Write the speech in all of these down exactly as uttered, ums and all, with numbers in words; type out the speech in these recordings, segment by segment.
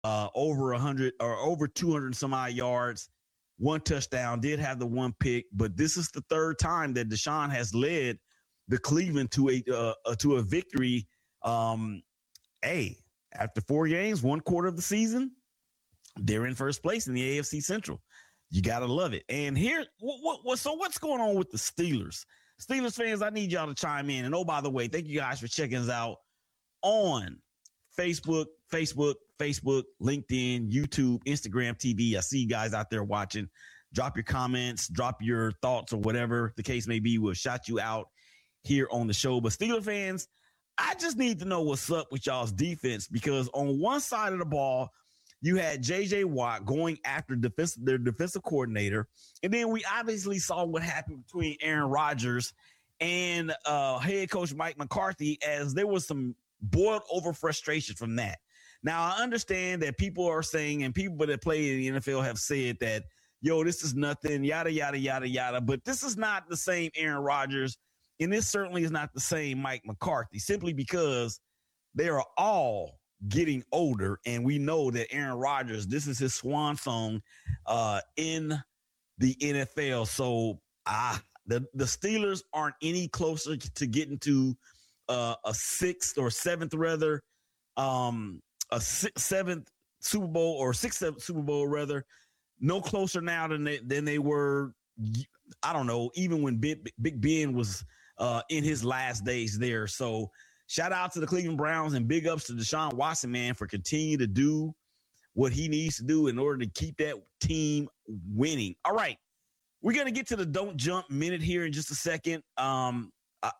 uh, over one hundred or over two hundred some odd yards, one touchdown, did have the one pick. But this is the third time that Deshaun has led the Cleveland to a uh, uh, to a victory. Um, hey, after four games, one quarter of the season, they're in first place in the A F C Central. You got to love it. And here, what, what, what, so what's going on with the Steelers? Steelers fans, I need y'all to chime in. And oh, by the way, thank you guys for checking us out on Facebook, Facebook, Facebook, LinkedIn, YouTube, Instagram T V. I see you guys out there watching. Drop your comments, drop your thoughts or whatever the case may be. We'll shout you out here on the show. But Steelers fans, I just need to know what's up with y'all's defense, because on one side of the ball, you had J J Watt going after defense, their defensive coordinator. And then we obviously saw what happened between Aaron Rodgers and uh, head coach Mike McCarthy, as there was some boiled over frustration from that. Now, I understand that people are saying, and people that play in the N F L have said that, yo, this is nothing, yada, yada, yada, yada. But this is not the same Aaron Rodgers, and this certainly is not the same Mike McCarthy, simply because they are all getting older, and we know that Aaron Rodgers, this is his swan song uh, in the N F L. So uh, the, the Steelers aren't any closer to getting to uh, a sixth or seventh, rather, um, a sixth, seventh Super Bowl or sixth, seventh Super Bowl, rather. No closer now than they, than they were, I don't know, even when Big, Big Ben was uh, in his last days there. So shout out to the Cleveland Browns and big ups to Deshaun Watson, man, for continuing to do what he needs to do in order to keep that team winning. All right, we're going to get to the don't jump minute here in just a second. Um, I,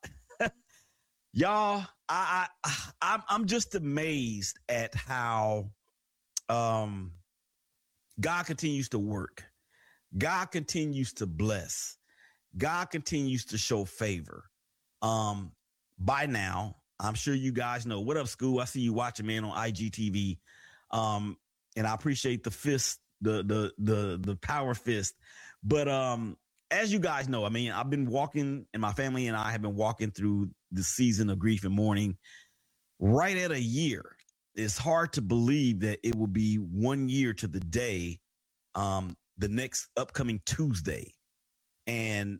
y'all, I, I, I'm, I'm just amazed at how um, God continues to work. God continues to bless. God continues to show favor. Um, by now, I'm sure you guys know. What up, School? I see you watching, man, on I G T V. Um, and I appreciate the fist, the the the the power fist. But um, as you guys know, I mean, I've been walking, and my family and I have been walking through the season of grief and mourning right at a year. It's hard to believe that it will be one year to the day, um, the next upcoming Tuesday. And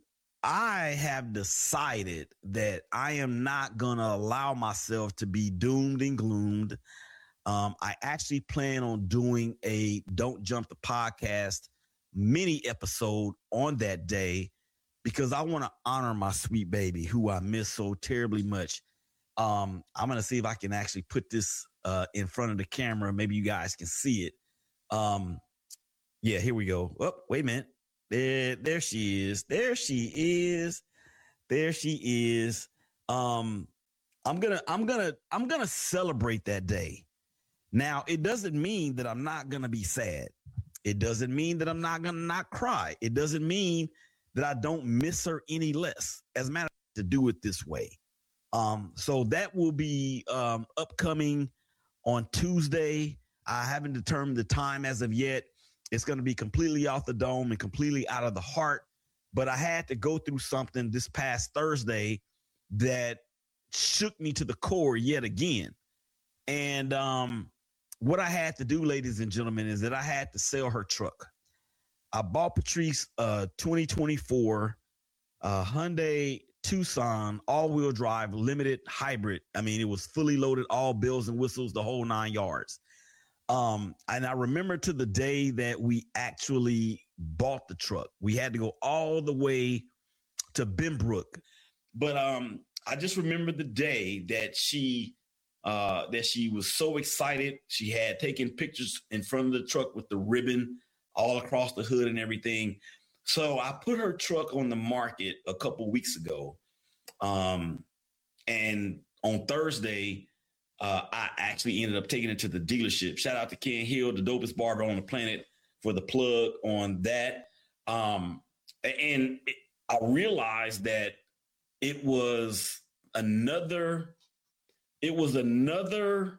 I have decided that I am not going to allow myself to be doomed and gloomed. Um, I actually plan on doing a Don't Jump the Podcast mini episode on that day, because I want to honor my sweet baby who I miss so terribly much. Um, I'm going to see if I can actually put this uh, in front of the camera. Maybe you guys can see it. Um, yeah, here we go. Oh, wait a minute. There, there she is. There she is. There she is. Um, I'm gonna, I'm gonna, I'm gonna celebrate that day. Now, it doesn't mean that I'm not gonna be sad. It doesn't mean that I'm not gonna not cry. It doesn't mean that I don't miss her any less. As a matter of fact, to do it this way. Um, so that will be um upcoming on Tuesday. I haven't determined the time as of yet. It's going to be completely off the dome and completely out of the heart. But I had to go through something this past Thursday that shook me to the core yet again. And um, what I had to do, ladies and gentlemen, is that I had to sell her truck. I bought Patrice a twenty twenty-four uh, Hyundai Tucson all-wheel drive limited hybrid. I mean, it was fully loaded, all bells and whistles, the whole nine yards. Um, and I remember to the day that we actually bought the truck. We had to go all the way to Benbrook. But um, I just remember the day that she uh, that she was so excited. She had taken pictures in front of the truck with the ribbon all across the hood and everything. So I put her truck on the market a couple weeks ago. Um, and on Thursday, Uh, I actually ended up taking it to the dealership. Shout out to Ken Hill, the dopest barber on the planet, for the plug on that. Um, and it, I realized that it was another, it was another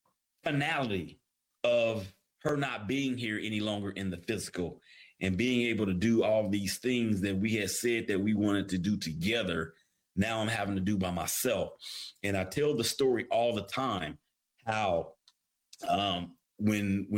finality of her not being here any longer in the physical and being able to do all these things that we had said that we wanted to do together. Now I'm having to do by myself. And I tell the story all the time, how um, when